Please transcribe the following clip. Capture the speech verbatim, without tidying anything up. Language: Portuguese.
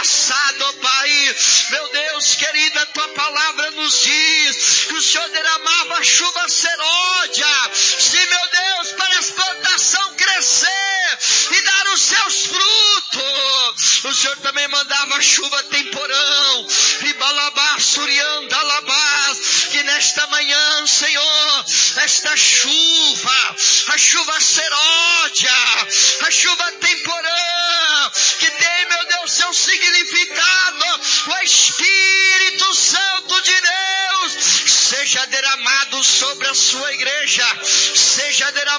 passado, Pai. Meu Deus querido, a tua palavra nos diz que o Senhor derramava a chuva seródia, sim, meu Deus, para a plantação crescer e dar os seus frutos. O Senhor também mandava a chuva temporão, e balabás, surianda, labás, que nesta manhã, Senhor, esta chuva, a chuva seródia, a chuva temporã, que tem, meu Deus, seu significado, o Espírito Santo de Deus, seja derramado sobre a sua igreja, seja derramado